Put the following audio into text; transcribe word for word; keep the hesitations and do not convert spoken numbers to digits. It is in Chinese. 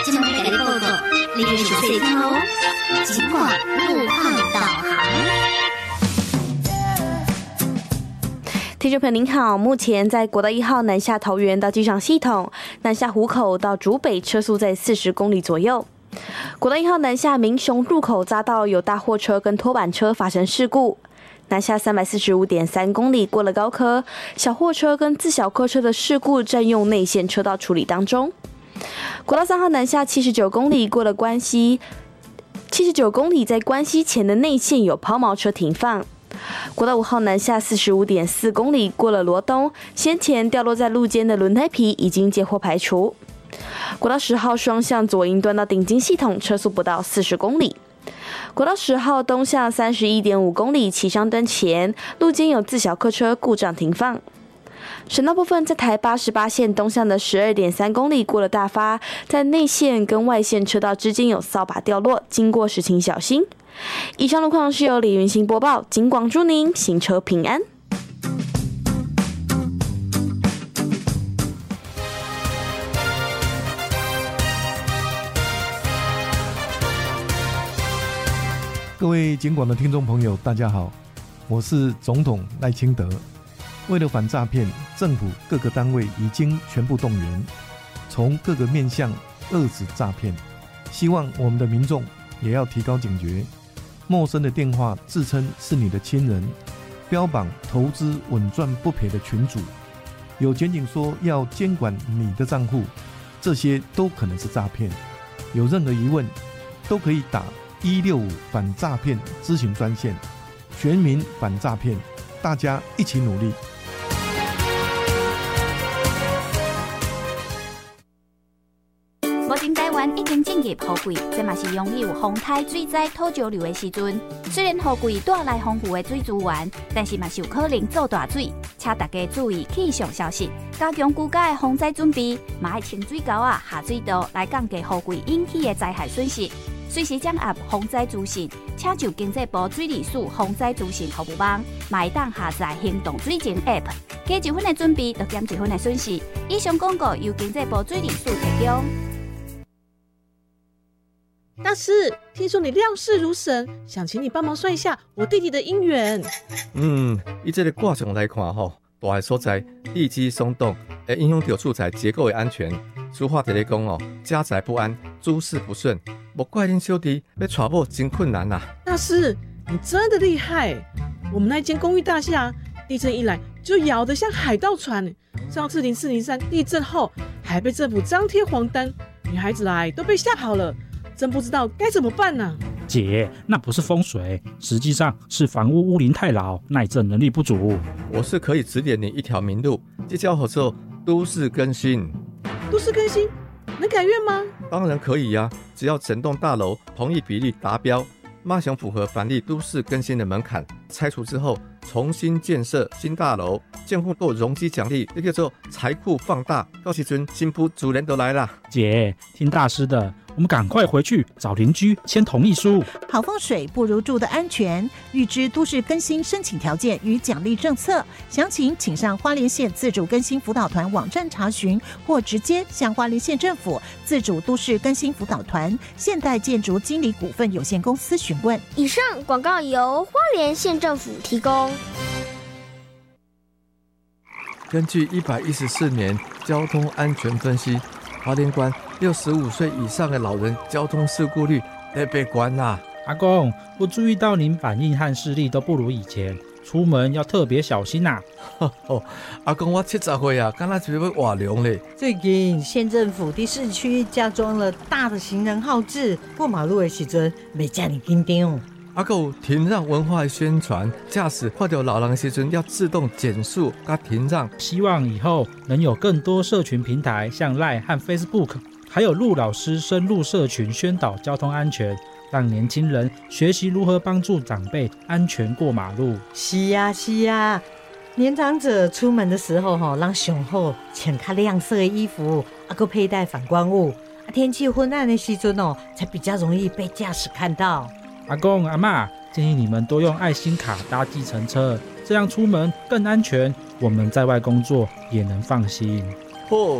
今麦给你报告，你的小细听哦，尽管路况导航。 听众朋友您好，目前在国道一号南下桃园到机场系统，南下湖口到竹北车速在四十公里左右。国道一号南下民雄入口匝道有大货车跟拖板车发生事故，南下三百四十五点三公里过了高科，小货车跟自小客车的事故占用内线车道处理当中。国道三号南下七十九公里过了关西，七十九公里在关西前的内线有抛锚车停放。国道五号南下四十五点四公里过了罗东，先前掉落在路肩的轮胎皮已经接获排除。国道十号双向左营端到顶金系统车速不到四十公里。国道十号东向三十一点五公里旗山端前路肩有自小客车故障停放。省道部分，在台八十八线东向的十二点三公里过了大发，在内线跟外线车道之间有扫把掉落，经过时请小心。以上路况是由李云兴播报，警广祝您行车平安。 各位警广的听众朋友，大家好，我是总统赖清德。为了反诈骗，政府各个单位已经全部动员，从各个面向遏止诈骗。希望我们的民众也要提高警觉，陌生的电话自称是你的亲人，标榜投资稳赚不赔的群组，有检警说要监管你的账户，这些都可能是诈骗。有任何疑问，都可以打一六五反诈骗咨询专线，全民反诈骗，大家一起努力。 目前台湾已经进入雨季，这嘛是拥有风台、水灾、土石流的时阵。虽然雨季带来丰富的水资源，但是嘛是有可能造大水，请大家注意气象消息，加强居家的防灾准备，嘛要清水沟啊、下水道来降低雨季引起的灾害损失。随时掌握防灾资讯，请就经济部水利署防灾资讯服务网，嘛会当下载行动水情 App， 加一分的准备，就减一分的损失。以上广告由经济部水利署提供。 大师，听说你料事如神，想请你帮忙算一下我弟弟的姻缘。 嗯，以这个卦象来看吼，大个所在地基松动，会影响到厝宅结构的安全。俗话在咧讲哦，家宅不安，诸事不顺。莫怪恁小弟要娶某真困难呐、啊。 大师，你真的厉害！我们那间公寓大厦，地震一来就摇得像海盗船。上次零四零三地震后，还被政府张贴黄单，女孩子来都被吓跑了。真不知道该怎么办呢、啊？ 姐，那不是风水，实际上是房屋屋龄太老，耐震能力不足。 我是可以指点你一条明路，这叫合作都市更新。 都市更新能改院吗？ 当然可以呀、啊，只要整栋大楼同意比例达标，马上符合凡立都市更新的门槛，拆除之后重新建设新大楼，建户够容积奖励，这叫做财库放大。到时阵新妇主人都来啦。 姐，听大师的。我们赶快回去找邻居签同意书。 好风水不如住的安全。预知都市更新申请条件与奖励政策，详情请上花莲县自主更新辅导团网站查询，或直接向花莲县政府自主都市更新辅导团现代建筑经理股份有限公司询问。 以上广告由花莲县政府提供。 根据一百一十四年交通安全分析，花莲县六十五岁以上的老人交通事故率特别高啦。 阿公，我注意到您反应和视力都不如以前，出门要特别小心呐、 啊哦。阿公，我七十岁啊，刚才就要瓦凉嘞。 最近县政府在市区加装了大的行人号志，过马路的时阵袂这么紧张。 还有停让文化的宣传，驾驶看到老人的时阵要自动减速加停让。 希望以后能有更多社群平台，像 Line 和 Facebook， 还有陆老师深入社群宣导交通安全，让年轻人学习如何帮助长辈安全过马路。 是啊是啊，年长者出门的时候让上好穿较亮色的衣服，还有佩戴反光物。天气昏暗的时阵才比较容易被驾驶看到。 阿公阿嬷，建议你们多用爱心卡搭计程车，这样出门更安全，我们在外工作也能放心。 哦